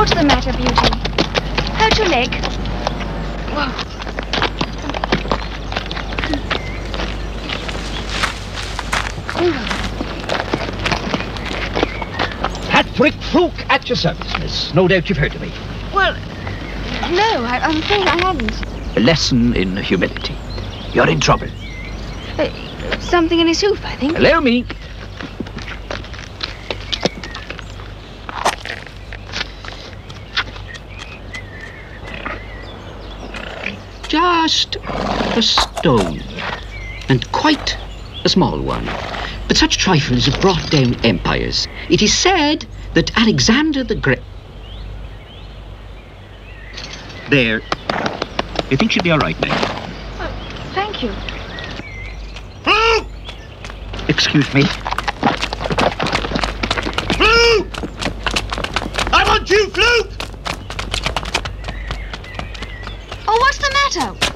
What's the matter, Beauty? Hurt your leg? Whoa. Patrick Fluke at your service, miss. No doubt you've heard of me. Well, no, I'm afraid I hadn't. A lesson in humility. You're in trouble. Something in his hoof, I think. Allow me. Just a stone. And quite a small one. But such trifles have brought down empires. It is said that Alexander the Great... There. You think she'll be all right now? Oh, thank you. Fluke! Excuse me. Fluke! I want you, Fluke! Oh, what's the matter?